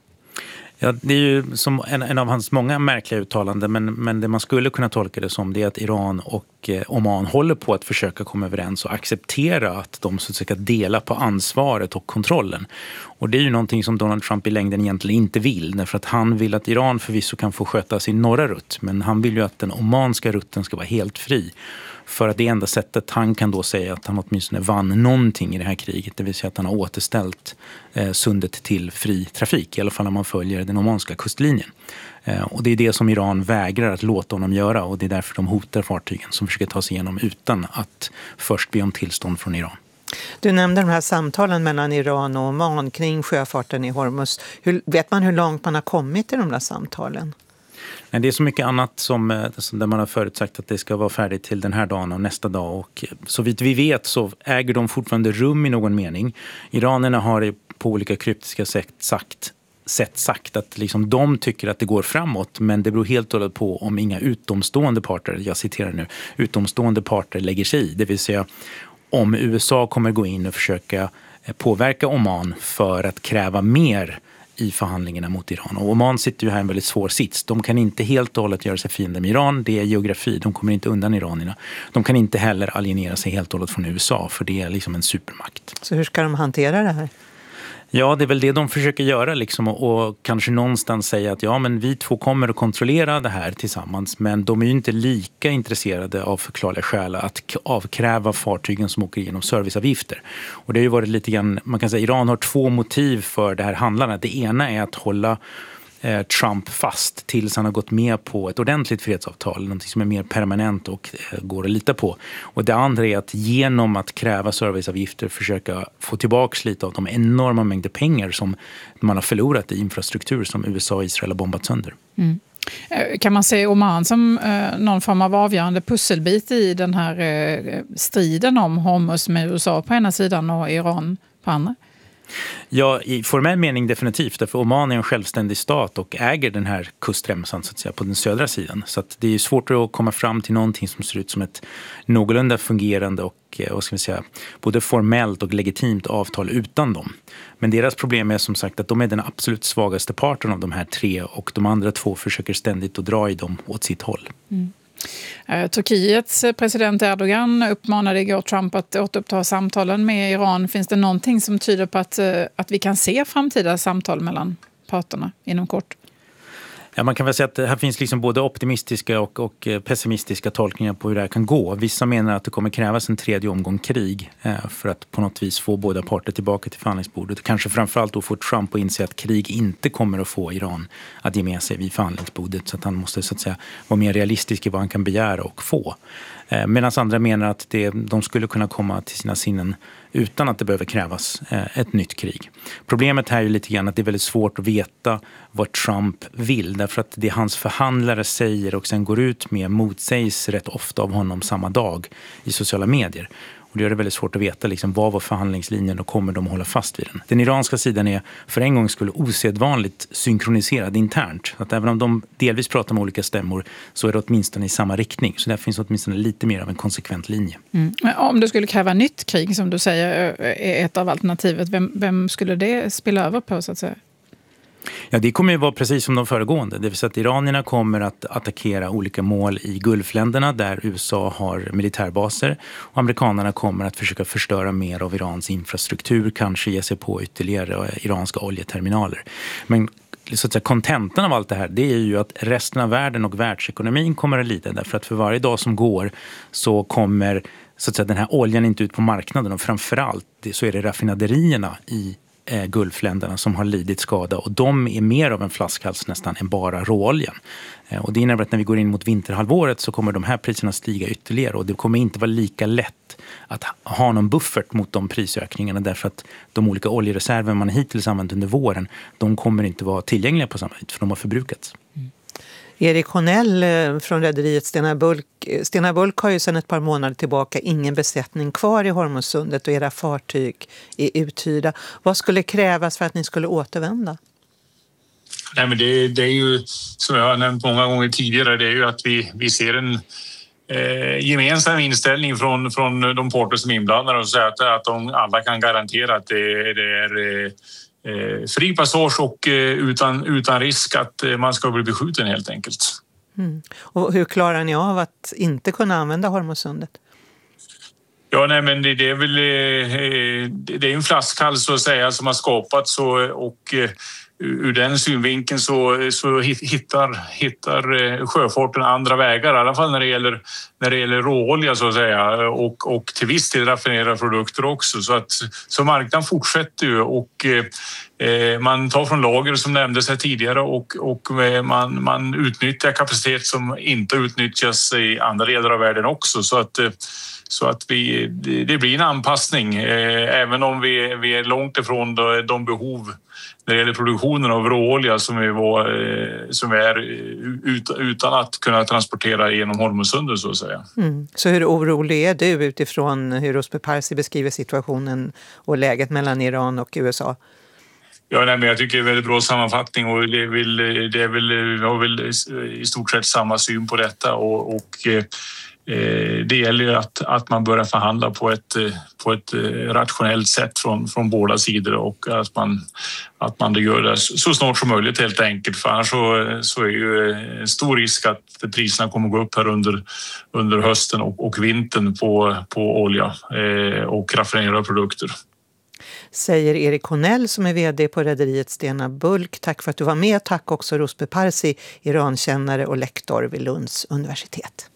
Ja, det är ju som en av hans många märkliga uttalanden, men det man skulle kunna tolka det som det är att Iran och Oman håller på att försöka komma överens och acceptera att de så att säga dela på ansvaret och kontrollen. Och det är ju någonting som Donald Trump i längden egentligen inte vill, därför att han vill att Iran förvisso kan få sköta sin norra rutt, men han vill ju att den omanska rutten ska vara helt fri. För att det enda sättet han kan då säga att han åtminstone vann någonting i det här kriget, det vill säga att han har återställt sundet till fri trafik, i alla fall när man följer den omanska kustlinjen. Och det är det som Iran vägrar att låta honom göra, och det är därför de hotar fartygen som försöker ta sig igenom utan att först be om tillstånd från Iran. Du nämnde de här samtalen mellan Iran och Oman kring sjöfarten i Hormuz. Vet man hur långt man har kommit i de där samtalen? Men det är så mycket annat som där man har förutsagt att det ska vara färdigt till den här dagen och nästa dag. Och så vitt vi vet så äger de fortfarande rum i någon mening. Iranerna har på olika kryptiska sätt sagt att liksom de tycker att det går framåt, men det beror helt och hållet på om inga utomstående parter, jag citerar nu, utomstående parter lägger sig i. Det vill säga om USA kommer gå in och försöka påverka Oman för att kräva mer i förhandlingarna mot Iran. Och Oman sitter ju här en väldigt svår sits. De kan inte helt och hållet göra sig fiender med Iran. Det är geografi. De kommer inte undan iranierna. De kan inte heller alienera sig helt och hållet från USA, för det är liksom en supermakt. Så hur ska de hantera det här? Ja, det är väl det de försöker göra liksom, och kanske någonstans säga att ja, men vi två kommer att kontrollera det här tillsammans, men de är ju inte lika intresserade av förklarliga skäl att avkräva fartygen som åker igenom serviceavgifter. Och det har ju varit lite grann, man kan säga Iran har två motiv för det här handlandet. Det ena är att hålla Trump fast tills han har gått med på ett ordentligt fredsavtal, någonting som är mer permanent och går att lita på. Och det andra är att genom att kräva serviceavgifter försöka få tillbaka lite av de enorma mängder pengar som man har förlorat i infrastruktur som USA och Israel har bombat sönder. Mm. Kan man se Oman som någon form av avgörande pusselbit i den här striden om Hormuz med USA på ena sidan och Iran på andra? Ja, i formell mening definitivt. Därför Oman är en självständig stat och äger den här kustremsan så att säga, på den södra sidan. Så att det är svårt att komma fram till någonting som ser ut som ett någorlunda fungerande och vad ska vi säga, både formellt och legitimt avtal utan dem. Men deras problem är som sagt att de är den absolut svagaste parten av de här tre och de andra två försöker ständigt att dra i dem åt sitt håll. Mm. Turkiets president Erdogan uppmanade igår Trump att återuppta samtalen med Iran. Finns det någonting som tyder på att vi kan se framtida samtal mellan parterna inom kort? Ja, man kan väl säga att här finns liksom både optimistiska och pessimistiska tolkningar på hur det här kan gå. Vissa menar att det kommer krävas en tredje omgång krig för att på något vis få båda parter tillbaka till förhandlingsbordet. Kanske framförallt då få Trump att inse att krig inte kommer att få Iran att ge med sig vid förhandlingsbordet. Så att han måste så att säga vara mer realistisk i vad han kan begära och få. Medan andra menar att de skulle kunna komma till sina sinnen utan att det behöver krävas ett nytt krig. Problemet här är lite grann att det är väldigt svårt att veta vad Trump vill. Därför att det hans förhandlare säger och sen går ut med motsägs rätt ofta av honom samma dag i sociala medier. Och det gör det väldigt svårt att veta liksom, vad var förhandlingslinjen och kommer de att hålla fast vid den. Den iranska sidan är för en gång skulle osedvanligt synkroniserad internt. Att även om de delvis pratar med olika stämmor så är det åtminstone i samma riktning. Så där finns åtminstone lite mer av en konsekvent linje. Mm. Men om du skulle kräva nytt krig som du säger är ett av alternativet, vem skulle det spela över på så att säga? Ja, det kommer ju vara precis som de föregående. Det vill säga att iranierna kommer att attackera olika mål i Gulfländerna där USA har militärbaser. Och amerikanerna kommer att försöka förstöra mer av Irans infrastruktur, kanske ge sig på ytterligare iranska oljeterminaler. Men så att säga, kontentan av allt det här, det är ju att resten av världen och världsekonomin kommer att lida. Därför att för varje dag som går så kommer så att säga, den här oljan inte ut på marknaden. Och framförallt så är det raffinaderierna i Gulfländerna som har lidit skada och de är mer av en flaskhals nästan än bara råoljan. Och det innebär att när vi går in mot vinterhalvåret så kommer de här priserna stiga ytterligare och det kommer inte vara lika lätt att ha någon buffert mot de prisökningarna därför att de olika oljereserver man hittills använt under våren, de kommer inte vara tillgängliga på samma tid för de har förbrukats. Erik Honell från rederiet Stena Bulk har ju sedan ett par månader tillbaka ingen besättning kvar i Hormuzsundet och era fartyg är uthyrda. Vad skulle krävas för att ni skulle återvända? Nej, men det är ju, som jag har nämnt många gånger tidigare, det är ju att vi ser en gemensam inställning från de parter som är inblandade och säger att de alla kan garantera att det är fri passage och utan risk att man ska bli beskjuten helt enkelt. Mm. Och hur klarar ni av att inte kunna använda Hormuzsundet? Ja, nej, men det är väl det är en flaskhals så att säga som har skapats och ur den synvinkeln så hittar sjöfarten andra vägar, i alla fall när det gäller råolja så att säga och till viss del raffinerade produkter också. Så marknaden fortsätter ju och man tar från lager som nämndes här tidigare och man utnyttjar kapacitet som inte utnyttjas i andra delar av världen också. Så att det blir en anpassning även om vi är långt ifrån de behov när det gäller produktionen av råolja som är utan att kunna transportera genom Hormuzsundet så att säga. Mm. Så hur orolig är du utifrån hur Ruspe Parsi beskriver situationen och läget mellan Iran och USA? Ja, nej, men jag tycker det är en väldigt bra sammanfattning och vi har väl i stort sett samma syn på detta och det gäller ju att man börjar förhandla på ett rationellt sätt från båda sidor och att man gör det så snart som möjligt helt enkelt. För annars så är ju en stor risk att priserna kommer gå upp här under hösten och vintern på olja och raffinerade produkter. Säger Erik Honell som är vd på rederiet Stena Bulk. Tack för att du var med. Tack också Ruspe Parsi, Irankännare och lektor vid Lunds universitet.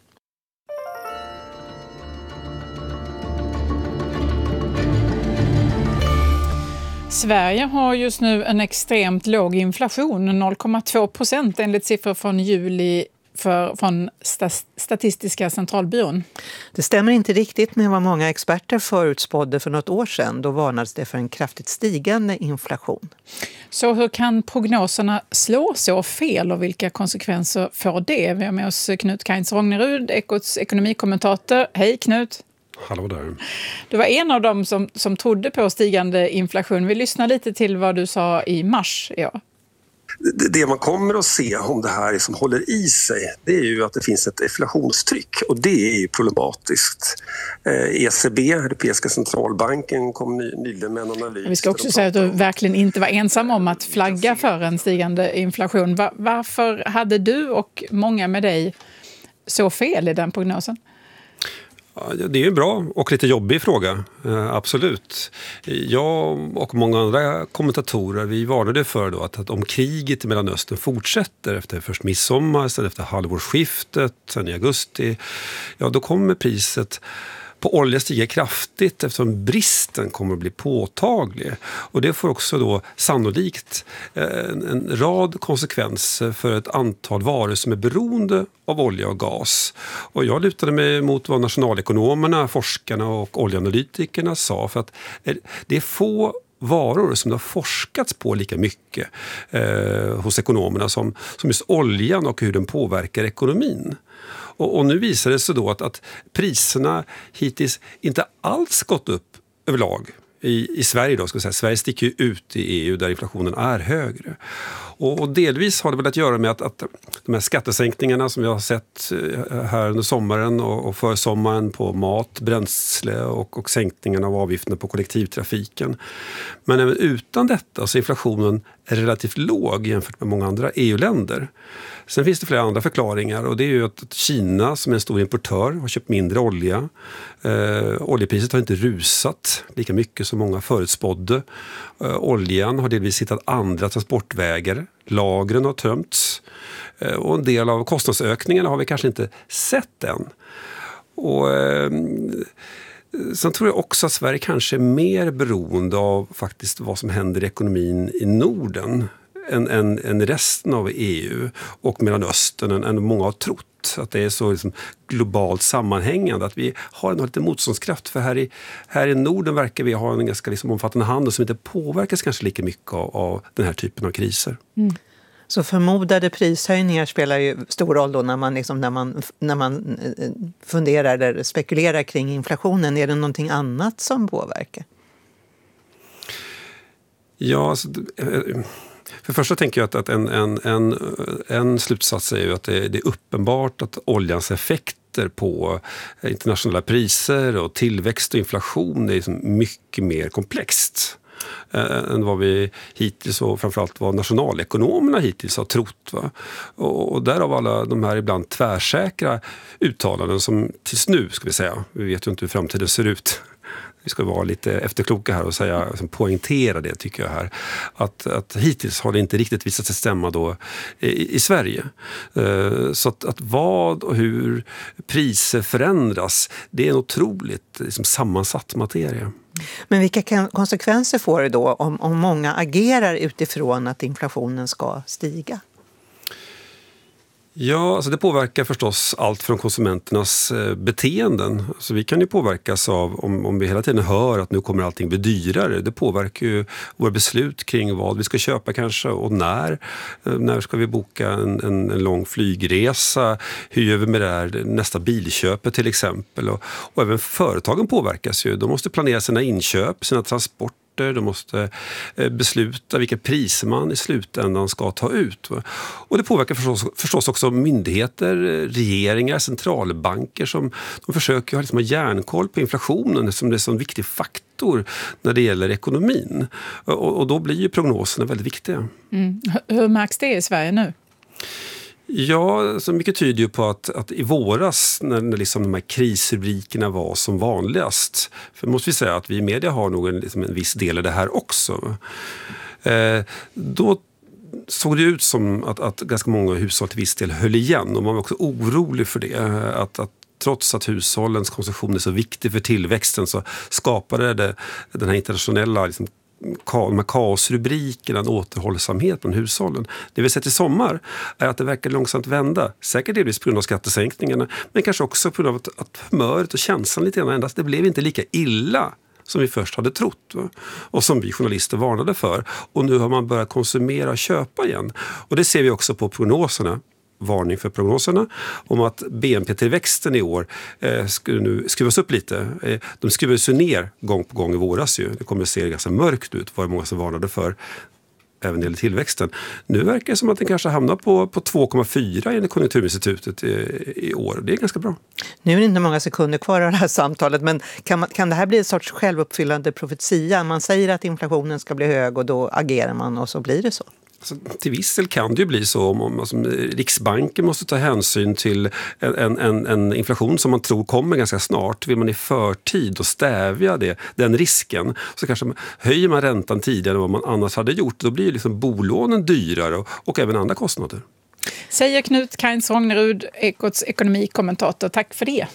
Sverige har just nu en extremt låg inflation, 0,2% enligt siffror från juli från Statistiska centralbyrån. Det stämmer inte riktigt med vad många experter förutspådde för något år sedan. Då varnades det för en kraftigt stigande inflation. Så hur kan prognoserna slå så fel och vilka konsekvenser får det? Vi har med oss Knut Kainz Rognerud, Ekots ekonomikommentator. Hej Knut! hallå där. Du var en av dem som trodde på stigande inflation. Vi lyssnar lite till vad du sa i mars. Ja. Det man kommer att se om det här som håller i sig, det är ju att det finns ett inflationstryck och det är ju problematiskt. ECB, Europeiska centralbanken, kom nyligen med en analys. Vi ska också säga att du verkligen inte var ensam om att flagga för en stigande inflation. Varför hade du och många med dig så fel i den prognosen? Ja, det är ju en bra och lite jobbig fråga, absolut. Jag och många andra kommentatorer, vi varnade för då att om kriget i Mellanöstern fortsätter efter först midsommar, sen efter halvårsskiftet, sen i augusti, ja då kommer priset på olja stiga kraftigt eftersom bristen kommer att bli påtaglig. Och det får också då sannolikt en rad konsekvenser för ett antal varor som är beroende av olja och gas. Och jag lutade mig mot vad nationalekonomerna, forskarna och oljeanalytikerna sa, för att det är få varor som det har forskats på lika mycket hos ekonomerna som just oljan och hur den påverkar ekonomin. Och nu visar det sig då att priserna hittills inte alls gått upp överlag i Sverige då, ska jag säga. Sverige sticker ju ut i EU där inflationen är högre. Och delvis har det väl att göra med att de här skattesänkningarna som vi har sett här under sommaren och för sommaren på mat, bränsle och sänkningen av avgifterna på kollektivtrafiken. Men även utan detta så är inflationen relativt låg jämfört med många andra EU-länder. Sen finns det flera andra förklaringar och det är ju att Kina som är en stor importör har köpt mindre olja. Oljepriset har inte rusat lika mycket som många förutspådde. Oljan har delvis hittat andra transportvägar. Lagren har tömts. Och en del av kostnadsökningarna har vi kanske inte sett än. Och sen tror jag också att Sverige kanske är mer beroende av faktiskt vad som händer i ekonomin i Norden än resten av EU och Mellanöstern än många har trott. Att det är så liksom globalt sammanhängande, att vi har en lite motståndskraft. För här i Norden verkar vi ha en ganska liksom omfattande handel som inte påverkas kanske lika mycket av den här typen av kriser. Mm. Så förmodade prishöjningar spelar ju stor roll då när man funderar eller spekulerar kring inflationen. Är det någonting annat som påverkar? Ja, alltså, för första tänker jag att en slutsats är ju att det är uppenbart att oljans effekter på internationella priser och tillväxt och inflation är liksom mycket mer komplext än vad vi hittills och framförallt vad nationalekonomerna hittills har trott. Va? Och därav alla de här ibland tvärsäkra uttalanden som tills nu, ska vi säga, vi vet ju inte hur framtiden ser ut. Vi ska vara lite efterkloka här och säga, poängtera det tycker jag här. Att hittills har det inte riktigt visat sig stämma då i Sverige. Så att vad och hur priser förändras, det är en otroligt liksom, sammansatt materia. Men vilka konsekvenser får det då om många agerar utifrån att inflationen ska stiga? Ja, alltså det påverkar förstås allt från konsumenternas beteenden. Så vi kan ju påverkas av om vi hela tiden hör att nu kommer allting bli dyrare. Det påverkar ju våra beslut kring vad vi ska köpa kanske och när. När ska vi boka en lång flygresa? Hur gör vi med det här nästa bilköpet till exempel? Och även företagen påverkas ju. De måste planera sina inköp, sina transporter. De måste besluta vilka priser man i slutändan ska ta ut. Och det påverkar förstås också myndigheter, regeringar, centralbanker som de försöker ha järnkoll på inflationen som det är en sån viktig faktor när det gäller ekonomin. Och då blir ju prognoserna väldigt viktiga. Mm. Hur märks det i Sverige nu? Ja, så mycket tyder ju på att i våras när liksom de här krisrubrikerna var som vanligast, för måste vi säga att vi i media har nog en viss del av det här också. Då såg det ut som att ganska många hushåll till viss del höll igen och man var också orolig för det. Att trots att hushållens konsumtion är så viktig för tillväxten så skapade det den här internationella liksom, med kaosrubrikerna, en återhållsamhet bland hushållen. Det vi sett i sommar är att det verkar långsamt vända. Säkert delvis på grund av skattesänkningarna, men kanske också på grund av att humöret och känslan lite grann ändras. Det blev inte lika illa som vi först hade trott och som vi journalister varnade för. Och nu har man börjat konsumera och köpa igen. Och det ser vi också på prognoserna. varning för prognoserna om att BNP-tillväxten i år skulle nu skruvas upp lite. De skruvades ju ner gång på gång i våras ju. Det kommer att se ganska mörkt ut, var det många som varnade för. Även när det gäller tillväxten. Nu verkar det som att den kanske hamnar på 2,4 enligt Konjunkturinstitutet i år. Det är ganska bra. Nu är det inte många sekunder kvar av det här samtalet, men kan det här bli en sorts självuppfyllande profetia? Man säger att inflationen ska bli hög och då agerar man och så blir det så. Alltså, till viss del kan det ju bli så om Riksbanken måste ta hänsyn till en inflation som man tror kommer ganska snart. Vill man i förtid och stävja den risken så kanske höjer man räntan tidigare än vad man annars hade gjort. Då blir liksom bolånen dyrare och även andra kostnader. Säger Knut Kainz Rognerud, Ekots ekonomikommentator. Tack för det.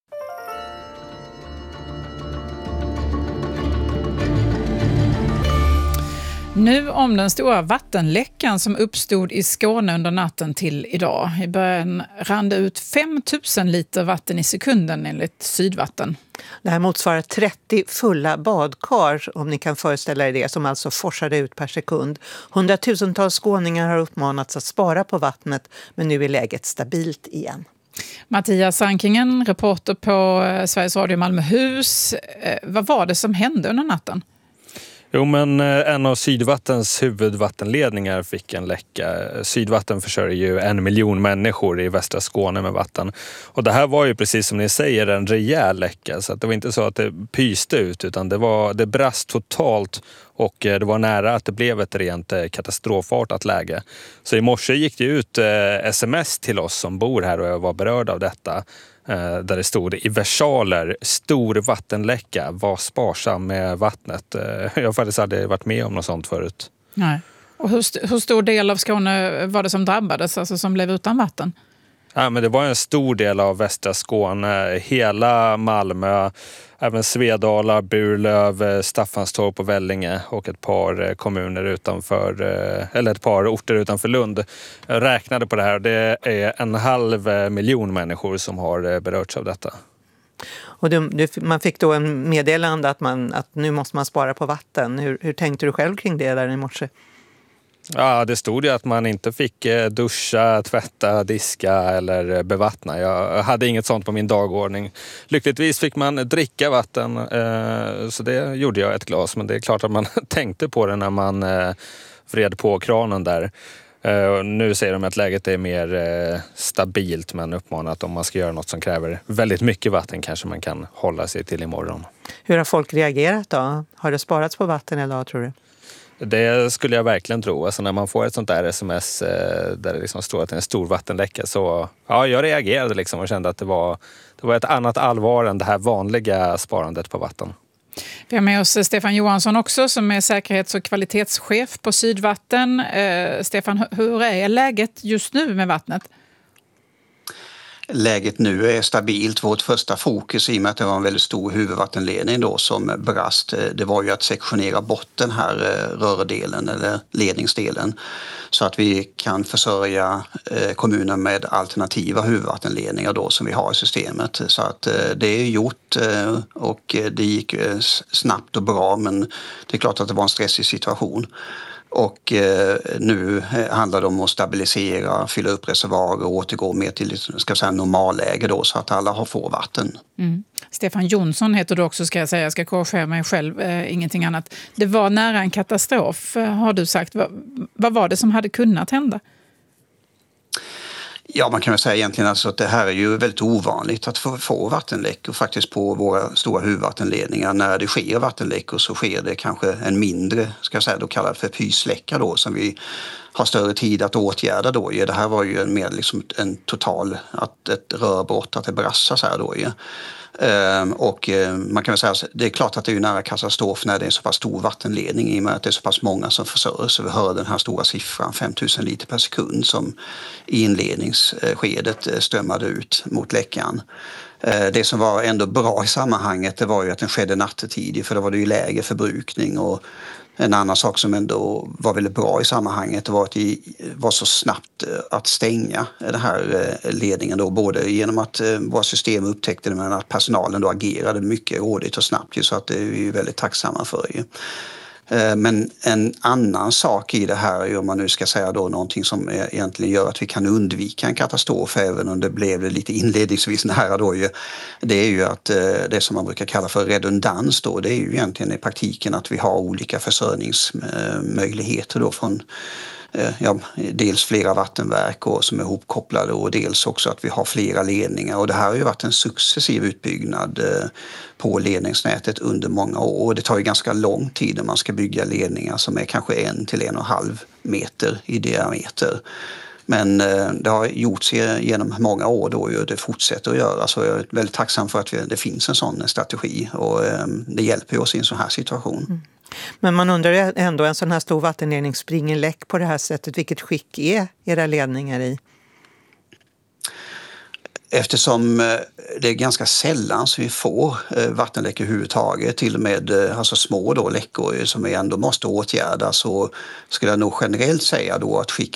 Nu om den stora vattenläckan som uppstod i Skåne under natten till idag. I början rann det ut 5 000 liter vatten i sekunden enligt Sydvatten. Det här motsvarar 30 fulla badkar, om ni kan föreställa er det, som alltså forsade ut per sekund. 100-tusentals skåningar har uppmanats att spara på vattnet, men nu är läget stabilt igen. Mattias Sankingen, reporter på Sveriges Radio Malmöhus. Vad var det som hände under natten? Jo, men en av Sydvattens huvudvattenledningar fick en läcka. Sydvatten försörjer ju 1 miljon människor i västra Skåne med vatten. Och det här var ju precis som ni säger en rejäl läcka. Så att det var inte så att det pyste ut, utan det brast totalt. Och det var nära att det blev ett rent katastrofartat läge. Så i morse gick det ut sms till oss som bor här och var berörda av detta. Där det stod i versaler: stor vattenläcka, var sparsam med vattnet. Jag har faktiskt aldrig varit med om något sånt förut. Nej. Och hur stor del av Skåne var det som drabbades, alltså som blev utan vatten? Ja, men det var en stor del av västra Skåne, hela Malmö, även Svedala, Burlöv, Staffanstorp och Vellinge och ett par kommuner utanför, eller ett par orter utanför Lund. Jag räknade på det här, det är 1,5 miljon människor som har berörts av detta. Och man fick då en meddelande att nu måste man spara på vatten. Hur tänkte du själv kring det där i morse? Ja, det stod ju att man inte fick duscha, tvätta, diska eller bevattna. Jag hade inget sånt på min dagordning. Lyckligtvis fick man dricka vatten, så det gjorde jag ett glas. Men det är klart att man tänkte på det när man vred på kranen där. Nu säger de att läget är mer stabilt, men uppmanat om man ska göra något som kräver väldigt mycket vatten kanske man kan hålla sig till imorgon. Hur har folk reagerat då? Har det sparats på vatten idag, tror du? Det skulle jag verkligen tro. Alltså när man får ett sånt där sms där det liksom står att det är en stor vattenläcka, så ja, jag reagerade liksom och kände att det var ett annat allvar än det här vanliga sparandet på vatten. Vi har med oss Stefan Johansson också, som är säkerhets- och kvalitetschef på Sydvatten. Stefan, hur är läget just nu med vattnet? Läget nu är stabilt. Vårt första fokus, i och med att det var en väldigt stor huvudvattenledning då som brast, det var ju att sektionera bort den här rördelen eller ledningsdelen så att vi kan försörja kommunen med alternativa huvudvattenledningar då som vi har i systemet. Så att det är gjort och det gick snabbt och bra, men det är klart att det var en stressig situation. Och nu handlar det om att stabilisera, fylla upp reservoarer och återgå mer till normalläge då, så att alla får vatten. Mm. Stefan Jonsson heter du också, ska jag säga. Jag ska korrigera mig själv, ingenting annat. Det var nära en katastrof, har du sagt. Vad var det som hade kunnat hända? Ja, man kan väl säga egentligen alltså att det här är ju väldigt ovanligt att få vattenläckor faktiskt på våra stora huvudvattenledningar. När det sker vattenläckor så sker det kanske en mindre, ska jag säga, då kallad för pysläcka då, som vi har större tid att åtgärda då. Det här var ju mer liksom en total, att ett rörbrott, att det brassar så här då. Och man kan väl säga att det är klart att det är nära katastrof när det är en så pass stor vattenledning, i och med att det är så pass många som försörjs. Så vi hör den här stora siffran, 5 000 liter per sekund, som i inledningsskedet strömmade ut mot läckan. Det som var ändå bra i sammanhanget, det var ju att den skedde nattetid, för då var det ju lägre förbrukning. Och en annan sak som ändå var väldigt bra i sammanhanget var att det var så snabbt att stänga den här ledningen då, både genom att våra system upptäckte det, men att personalen då agerade mycket rådigt och snabbt, så att det är vi väldigt tacksamma för. Men en annan sak i det här är, om man nu ska säga då någonting som egentligen gör att vi kan undvika en katastrof, även om det blev det lite inledningsvis nära då ju, det är ju att det som man brukar kalla för redundans då, det är ju egentligen i praktiken att vi har olika försörjningsmöjligheter då från dels flera vattenverk och som är ihopkopplade, och dels också att vi har flera ledningar, och det här har ju varit en successiv utbyggnad på ledningsnätet under många år, och det tar ju ganska lång tid när man ska bygga ledningar som är kanske 1 till 1,5 meter i diameter. Men det har gjorts genom många år då, och det fortsätter att göra, så jag är väldigt tacksam för att det finns en sån strategi, och det hjälper oss i en sån här situation. Mm. Men man undrar ändå, en sån här stor vattenledning springer läck på det här sättet. Vilket skick är era ledningar i? Eftersom det är ganska sällan så vi får vattenläckor överhuvudtaget, till och med alltså små då läckor som vi ändå måste åtgärda, så skulle jag nog generellt säga då att skicket